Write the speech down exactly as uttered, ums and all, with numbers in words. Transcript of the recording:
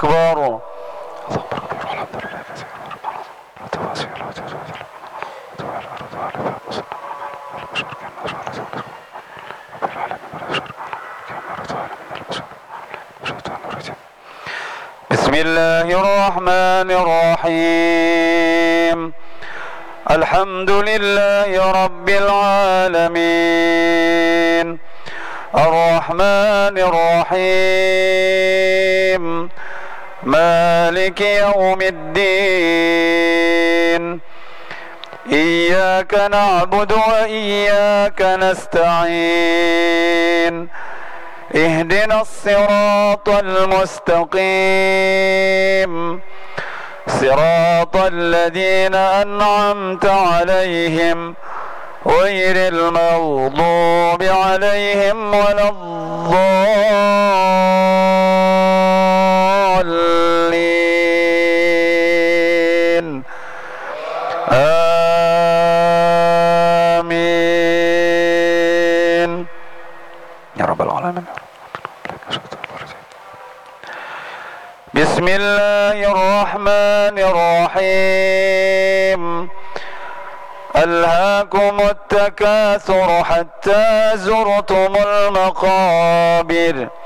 أكبر. بسم الله الرحمن الرحيم. الحمد لله رب العالمين الرحمن الرحيم مالك يوم الدين إياك نعبد وإياك نستعين اهدنا الصراط المستقيم صراط الذين أنعمت عليهم غير المغضوب عليهم ولا الضالين آمين يا رب العالمين. بسم الله الرحمن الرحيم. ألهاكم التكاثر حتى زرتم المقابر